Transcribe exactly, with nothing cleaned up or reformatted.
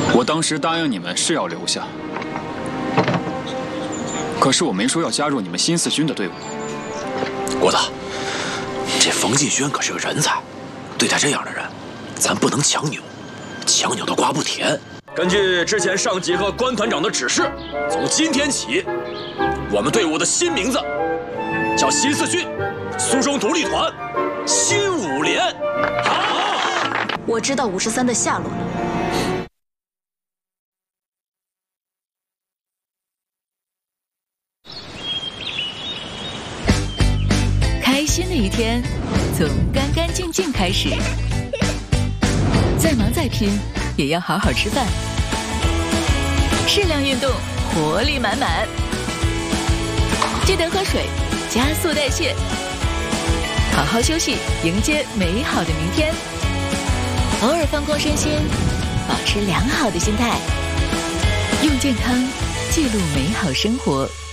我当时答应你们是要留下，可是我没说要加入你们新四军的队伍。 郭子，这冯继轩可是个人才，对待这样的人，咱不能强扭，强扭的瓜不甜。根据之前上级和关团长的指示，从今天起，我们队伍的新名字叫新四军苏中独立团新五连。好， 我知道五十三的下落了。 开心的一天，从干干净净开始。再忙再拼，也要好好吃饭。适量运动，活力满满。记得喝水，加速代谢。好好休息，迎接美好的明天。偶尔放空身心，保持良好的心态。用健康记录美好生活。